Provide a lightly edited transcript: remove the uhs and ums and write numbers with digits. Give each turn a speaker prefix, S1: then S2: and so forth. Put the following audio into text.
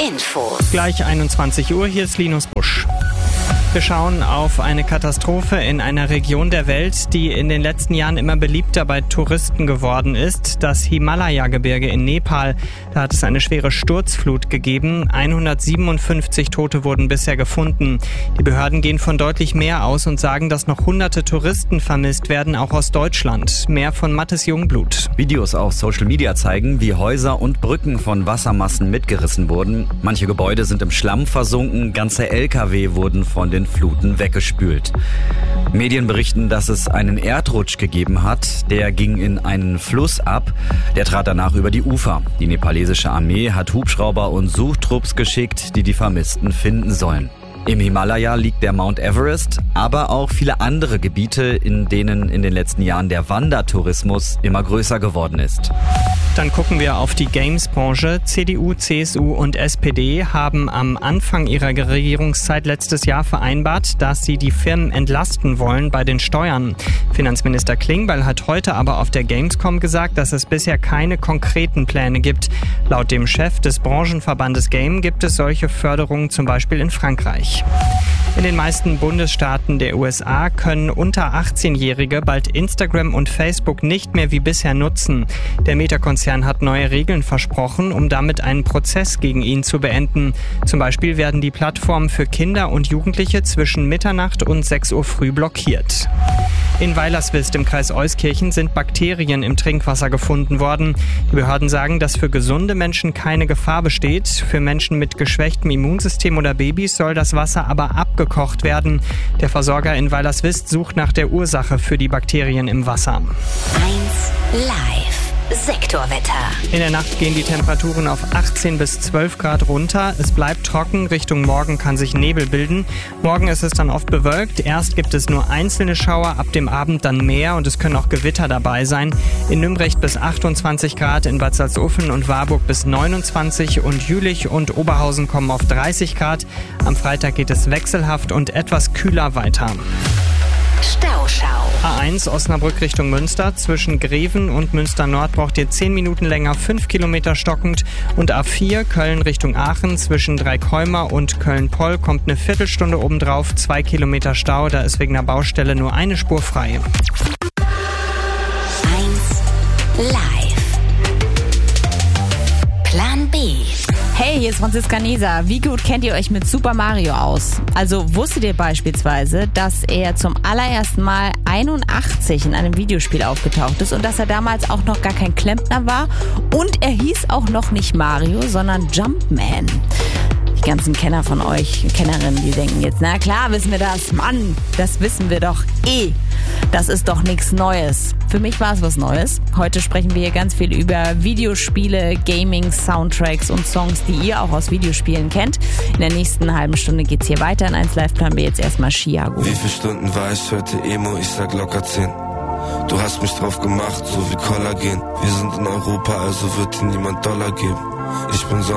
S1: Info.
S2: Gleich 21 Uhr, hier ist Linus Busch. Wir schauen auf eine Katastrophe in einer Region der Welt, die in den letzten Jahren immer beliebter bei Touristen geworden ist. Das Himalaya-Gebirge in Nepal. Da hat es eine schwere Sturzflut gegeben. 157 Tote wurden bisher gefunden. Die Behörden gehen von deutlich mehr aus und sagen, dass noch hunderte Touristen vermisst werden, auch aus Deutschland. Mehr von Mathis Jungblut.
S3: Videos auf Social Media zeigen, wie Häuser und Brücken von Wassermassen mitgerissen wurden. Manche Gebäude sind im Schlamm versunken, ganze LKW wurden von den Fluten weggespült. Medien berichten, dass es einen Erdrutsch gegeben hat. Der ging in einen Fluss ab. Der trat danach über die Ufer. Die nepalesische Armee hat Hubschrauber und Suchtrupps geschickt, die die Vermissten finden sollen. Im Himalaya liegt der Mount Everest, aber auch viele andere Gebiete, in denen in den letzten Jahren der Wandertourismus immer größer geworden ist.
S2: Dann gucken wir auf die Games-Branche. CDU, CSU und SPD haben am Anfang ihrer Regierungszeit letztes Jahr vereinbart, dass sie die Firmen entlasten wollen bei den Steuern. Finanzminister Klingbeil hat heute aber auf der Gamescom gesagt, dass es bisher keine konkreten Pläne gibt. Laut dem Chef des Branchenverbandes Game gibt es solche Förderungen zum Beispiel in Frankreich. In den meisten Bundesstaaten der USA können unter 18-Jährige bald Instagram und Facebook nicht mehr wie bisher nutzen. Der Meta-Konzern hat neue Regeln versprochen, um damit einen Prozess gegen ihn zu beenden. Zum Beispiel werden die Plattformen für Kinder und Jugendliche zwischen Mitternacht und 6 Uhr früh blockiert. In Weilerswist im Kreis Euskirchen sind Bakterien im Trinkwasser gefunden worden. Die Behörden sagen, dass für gesunde Menschen keine Gefahr besteht. Für Menschen mit geschwächtem Immunsystem oder Babys soll das Wasser aber abgekocht werden. Der Versorger in Weilerswist sucht nach der Ursache für die Bakterien im Wasser.
S1: 1 Live. Sektorwetter.
S2: In der Nacht gehen die Temperaturen auf 18 bis 12 Grad runter. Es bleibt trocken. Richtung Morgen kann sich Nebel bilden. Morgen ist es dann oft bewölkt. Erst gibt es nur einzelne Schauer, ab dem Abend dann mehr und es können auch Gewitter dabei sein. In Nürnberg bis 28 Grad, in Bad Salzuflen und Warburg bis 29 und Jülich und Oberhausen kommen auf 30 Grad. Am Freitag geht es wechselhaft und etwas kühler weiter.
S1: Stauschau.
S2: A1 Osnabrück Richtung Münster. Zwischen Greven und Münster Nord braucht ihr 10 Minuten länger, 5 Kilometer stockend. Und A4 Köln Richtung Aachen. Zwischen Dreikäumer und Köln-Poll kommt eine Viertelstunde obendrauf, 2 Kilometer Stau. Da ist wegen einer Baustelle nur eine Spur frei.
S1: 1 Live. Plan B.
S4: Hey, hier ist Franziska Neser. Wie gut kennt ihr euch mit Super Mario aus? Also wusstet ihr beispielsweise, dass er zum allerersten Mal 81 in einem Videospiel aufgetaucht ist und dass er damals auch noch gar kein Klempner war und er hieß auch noch nicht Mario, sondern Jumpman. Die ganzen Kenner von euch, Kennerinnen, die denken jetzt, na klar wissen wir das. Mann, das wissen wir doch eh. Das ist doch nichts Neues. Für mich war es was Neues. Heute sprechen wir hier ganz viel über Videospiele, Gaming, Soundtracks und Songs, die ihr auch aus Videospielen kennt. In der nächsten halben Stunde geht's hier weiter in 1 Live Plan B. Jetzt erstmal Chiago.
S5: Wie viele Stunden war ich heute Emo? Ich sag locker 10. Du hast mich drauf gemacht, so wie Kollagen. Wir sind in Europa, also wird dir niemand Dollar geben. Ich bin so